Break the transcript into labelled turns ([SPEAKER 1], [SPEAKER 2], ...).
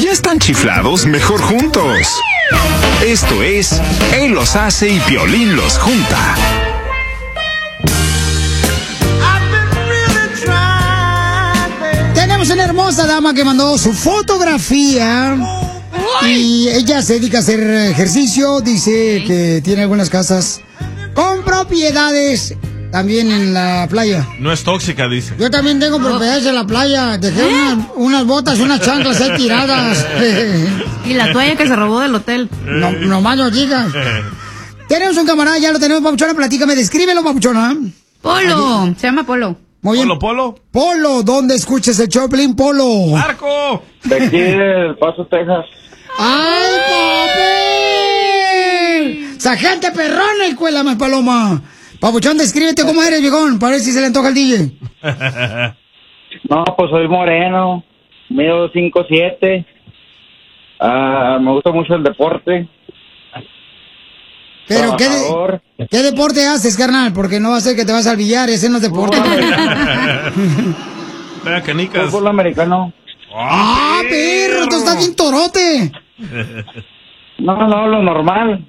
[SPEAKER 1] ya están chiflados, mejor juntos. Esto es Él los hace y Piolín los junta.
[SPEAKER 2] Tenemos una hermosa dama que mandó su fotografía y ella se dedica a hacer ejercicio. Dice que tiene algunas casas con propiedades también en la playa.
[SPEAKER 3] No es tóxica, dice.
[SPEAKER 2] Yo también tengo propiedades en la playa. Dejé unas botas y unas chanclas ahí tiradas.
[SPEAKER 4] Y la toalla que se robó del hotel.
[SPEAKER 2] No más no digas. Tenemos un camarada, ya lo tenemos, Papuchona. Platícame, descríbelo, Papuchona.
[SPEAKER 4] Polo, se llama Polo.
[SPEAKER 2] Muy bien.
[SPEAKER 3] Polo.
[SPEAKER 2] Polo, ¿dónde escuchas el Choplin, Polo?
[SPEAKER 3] ¡Marco!
[SPEAKER 5] De aquí de El Paso, Texas.
[SPEAKER 2] ¡Ay, papi! ¡Sajante perrón, el cuela más paloma! Papuchón, descríbete cómo eres, viejón, para ver si se le antoja al DJ.
[SPEAKER 5] No, pues soy moreno, mido 5'7". Me gusta mucho el deporte.
[SPEAKER 2] Pero, ¿qué deporte haces, carnal? Porque no va a ser que te vas al billar y ese no es deporte.
[SPEAKER 3] Canicas.
[SPEAKER 5] Fútbol americano.
[SPEAKER 2] ¡Ah, perro! ¡Tú estás bien torote!
[SPEAKER 5] No, lo normal.